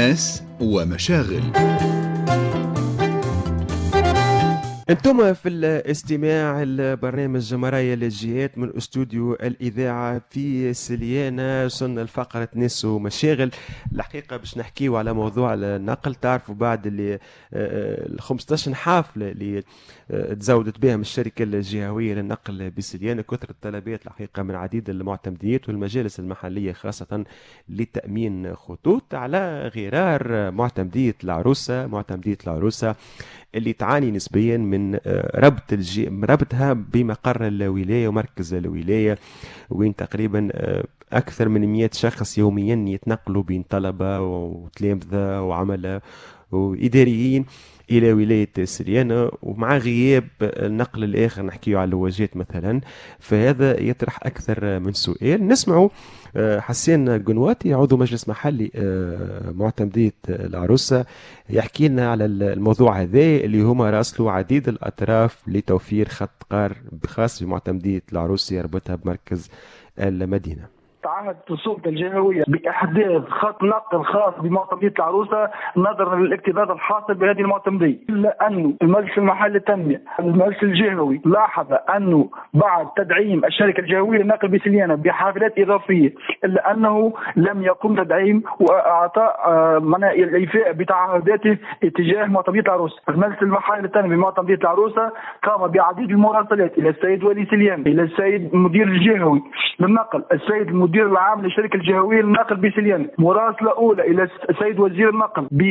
ناس ومشاغل. انتم في الاستماع البرنامج مرايا للجهات من استوديو الإذاعة في سليانة. وصلنا لفقرة ناس ومشاغل. الحقيقة باش نحكيو على موضوع النقل. تعرفوا بعد اللي ال 15 حافلة اللي تزودت بهم الشركة الجهوية للنقل بسليانة، كثر الطلبات الحقيقة من عديد المعتمديات والمجالس المحلية خاصة لتأمين خطوط على غرار معتمدية العروسة اللي تعاني نسبيا من ربطها بمقر الولاية ومركز الولاية، وين تقريبا أكثر من 100 شخص يوميا يتنقلوا بين طلبة وتلامذة وعملاء وإداريين إلى ولاية سليانة، ومع غياب النقل الآخر نحكيه على الواجهات مثلا. فهذا يطرح أكثر من سؤال. نسمعوا حسين قنواتي عضو مجلس محلي معتمدية العروسة يحكي لنا على الموضوع هذا اللي هما راسلوا عديد الأطراف لتوفير خط قار خاص بمعتمدية العروسة يربطها بمركز المدينة. تعهدت السلطة الجهوية بإحداث خط نقل خاص بمعتمدية العروسة نظرا للاكتظاظ الحاصل بهذه المعتمدية، إلا أن المجلس المحلي للتنمية المجلس الجهوي لاحظ أنه بعد تدعيم الشركة الجهوية للنقل بسليانة بحافلات إضافية إلا أنه لم يقم تدعيم وأعطاء الإيفاء بتعهداته اتجاه معتمدية العروسة. المجلس المحلي للتنمية بمعتمدية العروسة قام بعديد المراسلات إلى السيد ولي سليانة، إلى السيد المدير الجهوي للنقل، السيد المدير العام للشركة الجهوية للنقل بسليانة، مراسلة أولى إلى السيد وزير النقل